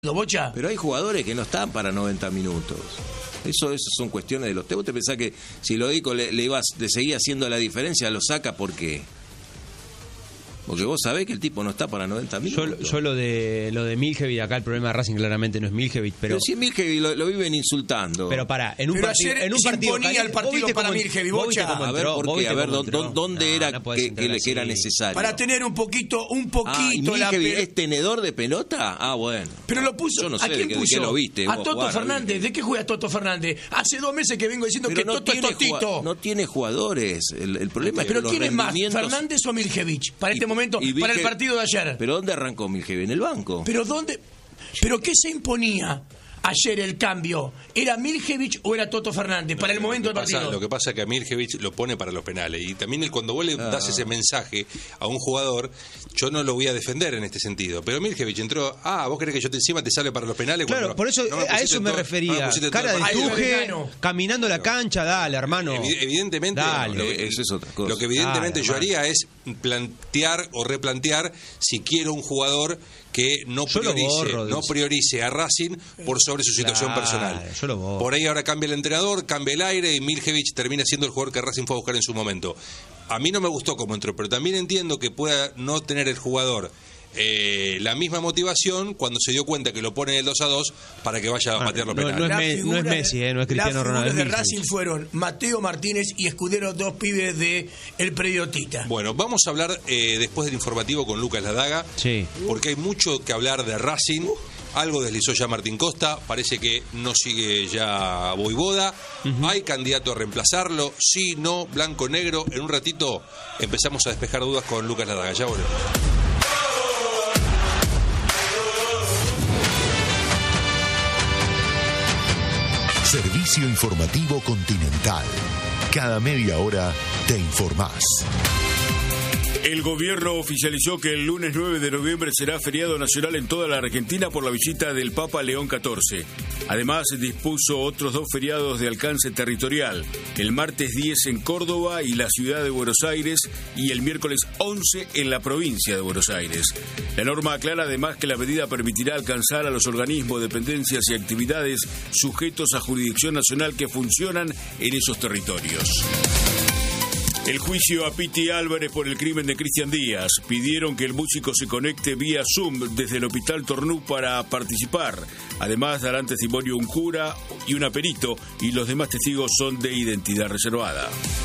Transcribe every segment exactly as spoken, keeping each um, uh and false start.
Bocha. Pero hay jugadores que no están para noventa minutos. Eso, eso son cuestiones de los temas. ¿Vos te pensás que si Lodico le, le, ibas, le seguía haciendo la diferencia, lo saca? ¿Por qué? Porque vos sabés que el tipo no está para noventa minutos. Yo, yo lo de lo de Miljevic, acá el problema de Racing claramente no es Miljevic, pero... Pero si Miljevic lo, lo viven insultando. Pero para, en un pero partido... ayer En un se partido imponía el partido para Miljevic, Bocha. A ver, ¿por qué? A ver, ¿dónde no, era no que, que, que era necesario? Para tener un poquito, un poquito ah, ¿y la Miljevic es tenedor de pelota? Ah, bueno. Pero lo puso, yo no sé ¿a quién de, puso? De qué lo viste, a vos, Toto Juan, Fernández. ¿viste? ¿De qué juega Toto Fernández? Hace dos meses que vengo diciendo pero que no Toto es Totito. No tiene jugadores. El, el problema pero es que ¿quién los es más, rendimientos... Fernández o Miljevic? Para y, este momento, y para que... el partido de ayer. ¿Pero dónde arrancó Miljevic? ¿En el banco? ¿Pero dónde? ¿Pero qué se imponía ayer el cambio? ¿Era Miljevic o era Toto Fernández para no, el momento del pasa, partido? Lo que pasa es que a Miljevic lo pone para los penales. Y también el, cuando vos le das ah. ese mensaje a un jugador, yo no lo voy a defender en este sentido. Pero Miljevic entró, ah, vos querés que yo te encima te sale para los penales. Claro, cuando, por eso no me a eso me todo, refería. No me Cara de tuje, caminando la no. cancha, dale, hermano. Evidentemente, dale. Lo, que, eso es otra cosa. Lo que evidentemente dale, yo hermano. haría es plantear o replantear si quiero un jugador que no priorice, borro, no priorice a Racing por sobre su situación claro, personal. Yo lo borro. Por ahí ahora cambia el entrenador, cambia el aire y Miljevic termina siendo el jugador que Racing fue a buscar en su momento. A mí no me gustó cómo entró, pero también entiendo que pueda no tener el jugador eh, la misma motivación cuando se dio cuenta que lo pone en el dos a dos para que vaya a patear los no, penales. No es, no es Messi, eh, no es Cristiano Ronaldo. Las figuras de Racing fueron Mateo Martínez y Escudero, dos pibes de El Predio Tita. Bueno, vamos a hablar eh, después del informativo con Lucas Ladaga, sí. Porque hay mucho que hablar de Racing. Algo deslizó ya Martín Costa, parece que no sigue ya Voivoda. Uh-huh. ¿Hay candidato a reemplazarlo? Sí, no, blanco, negro. En un ratito empezamos a despejar dudas con Lucas Ladaga. Ya volvemos. Servicio informativo Continental. Cada media hora te informás. El gobierno oficializó que el lunes nueve de noviembre será feriado nacional en toda la Argentina por la visita del Papa León catorce. Además, dispuso otros dos feriados de alcance territorial, el martes diez en Córdoba y la ciudad de Buenos Aires y el miércoles once en la provincia de Buenos Aires. La norma aclara además que la medida permitirá alcanzar a los organismos, dependencias y actividades sujetos a jurisdicción nacional que funcionan en esos territorios. El juicio a Piti Álvarez por el crimen de Cristian Díaz. Pidieron que el músico se conecte vía Zoom desde el Hospital Tornú para participar. Además, darán testimonio un cura y un perito, y los demás testigos son de identidad reservada.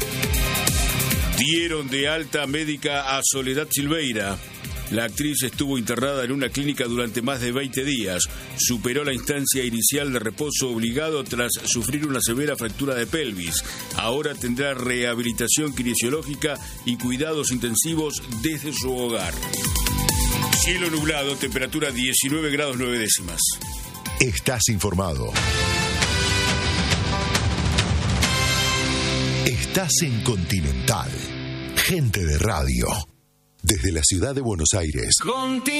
Dieron de alta médica a Soledad Silveira. La actriz estuvo internada en una clínica durante más de veinte días. Superó la instancia inicial de reposo obligado tras sufrir una severa fractura de pelvis. Ahora tendrá rehabilitación kinesiológica y cuidados intensivos desde su hogar. Cielo nublado, temperatura diecinueve grados nueve décimas. Estás informado. Estás en Continental. Gente de radio. Desde la ciudad de Buenos Aires.